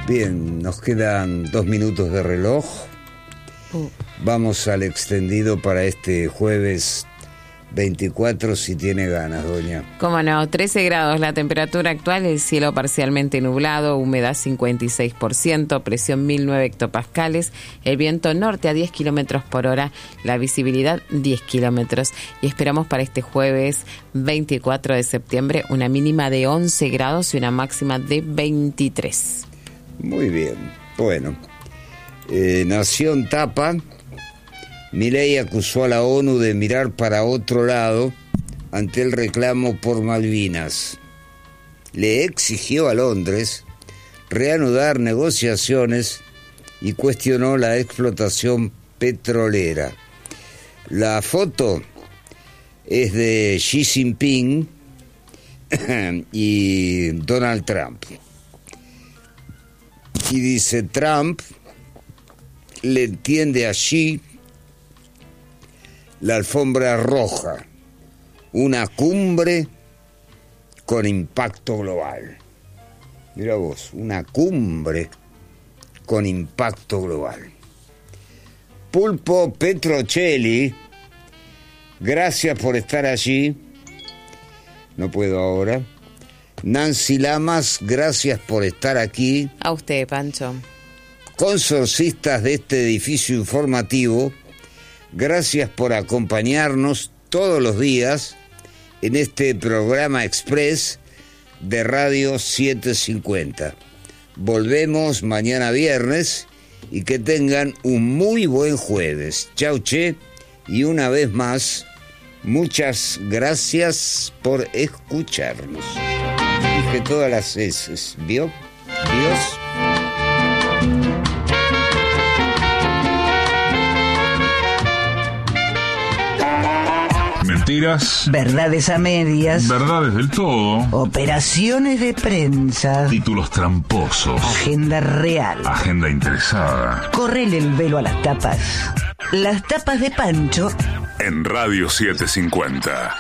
Bien, nos quedan 2 minutos de reloj. Vamos al extendido para este jueves 24, si tiene ganas, doña. Cómo no, 13 grados la temperatura actual, el cielo parcialmente nublado, humedad 56%, presión 1009 hectopascales, el viento norte a 10 kilómetros por hora, la visibilidad 10 kilómetros. Y esperamos para este jueves 24 de septiembre una mínima de 11 grados y una máxima de 23. Muy bien, bueno. Nación tapa. Milei acusó a la ONU de mirar para otro lado ante el reclamo por Malvinas. Le exigió a Londres reanudar negociaciones y cuestionó la explotación petrolera. La foto es de Xi Jinping y Donald Trump. Y dice, Trump le entiende a Xi la alfombra roja, una cumbre con impacto global. Mira vos, una cumbre con impacto global. Pulpo Petrocelli, gracias por estar allí. No puedo ahora. Nancy Lamas, gracias por estar aquí. A usted, Pancho. Consorcistas de este edificio informativo, gracias por acompañarnos todos los días en este programa express de Radio 750. Volvemos mañana viernes y que tengan un muy buen jueves. Chau, che, y una vez más, muchas gracias por escucharnos. Dije todas las veces, ¿vio? Dios. Mentiras. Verdades a medias. Verdades del todo. Operaciones de prensa. Títulos tramposos. Agenda real. Agenda interesada. Correle el velo a las tapas. Las tapas de Pancho. En Radio 750.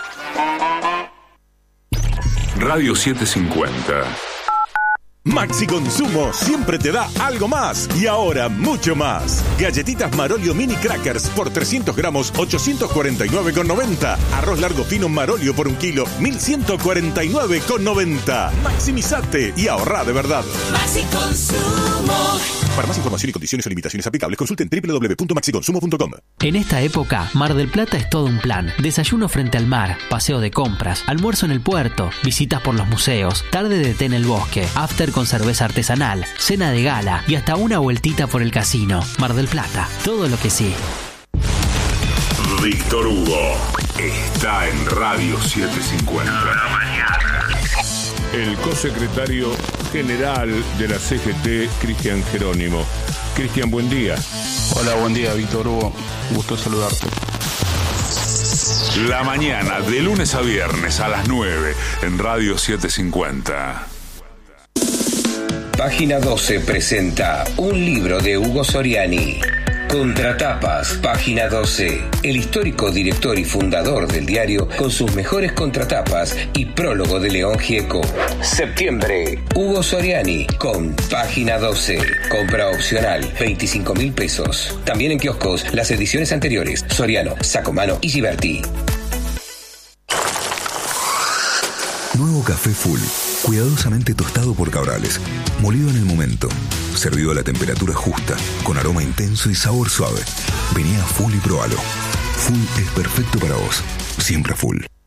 Radio 750. Maxi Consumo siempre te da algo más y ahora mucho más. Galletitas Marolio Mini Crackers por 300 gramos, 849,90. Arroz largo fino Marolio por 1 kilo, 1.149,90. Maximizate y ahorrá de verdad. Maxi Consumo. Para más información y condiciones o limitaciones aplicables, consulten www.maxiconsumo.com. En esta época, Mar del Plata es todo un plan. Desayuno frente al mar, paseo de compras, almuerzo en el puerto, visitas por los museos, tarde de té en el bosque, after con cerveza artesanal, cena de gala y hasta una vueltita por el casino. Mar del Plata, todo lo que sí. Víctor Hugo está en Radio 750. El cosecretario general de la CGT, Cristian Jerónimo. Cristian, buen día. Hola, buen día, Víctor Hugo. Gusto saludarte. La mañana, de lunes a viernes a las 9 en Radio 750. Página 12 presenta un libro de Hugo Soriani. Contratapas, página 12. El histórico director y fundador del diario con sus mejores contratapas y prólogo de León Gieco. Septiembre, Hugo Soriani con página 12. Compra opcional, 25.000 pesos. También en kioscos las ediciones anteriores. Soriano, Sacomano y Giberti. Nuevo café Full, cuidadosamente tostado por Cabrales, molido en el momento, servido a la temperatura justa, con aroma intenso y sabor suave. Vení a Full y probalo. Full es perfecto para vos, siempre Full.